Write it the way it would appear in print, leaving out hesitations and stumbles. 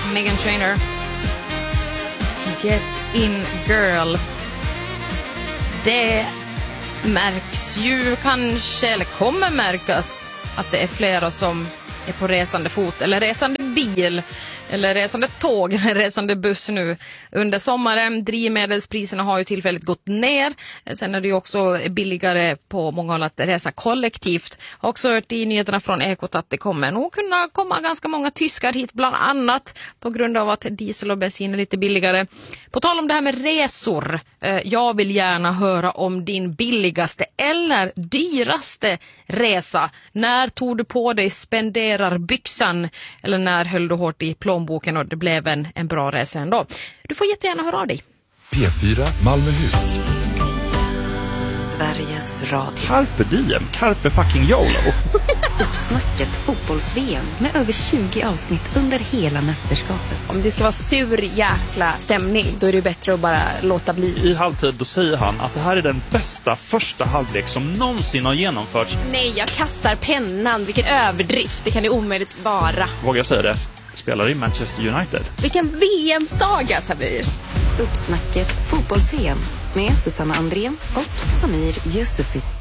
Meghan Trainor. Get in girl. Det märks ju kanske, eller kommer märkas, att det är flera som är på resande fot eller resande bil eller resande tåg eller resande buss nu under sommaren. Drivmedelspriserna har ju tillfälligt gått ner. Sen är det ju också billigare på många håll att resa kollektivt. Jag har också hört i nyheterna från Ekot att det kommer nog kunna komma ganska många tyskar hit bland annat på grund av att diesel och bensin är lite billigare. På tal om det här med resor. Jag vill gärna höra om din billigaste eller dyraste resa. När tog du på dig spenderarbyxan eller när höll du hårt i plånboken och det blev en bra resa ändå? Du får jättegärna höra av dig. P4 Malmöhus. Sveriges Radio. Carpe diem, carpe fucking YOLO. Uppsnacket fotbolls-VM med över 20 avsnitt under hela mästerskapet. Om det ska vara sur jäkla stämning, då är det bättre att bara låta bli. I halvtid då säger han att det här är den bästa första halvlek som någonsin har genomförts. Nej, jag kastar pennan. Vilken överdrift, det kan det omöjligt vara. Vågar jag säga det? Spelar i Manchester United. Vilken VM-saga, Samir. Uppsnacket fotbolls-VM med Susanna Andrén och Samir Yusufi.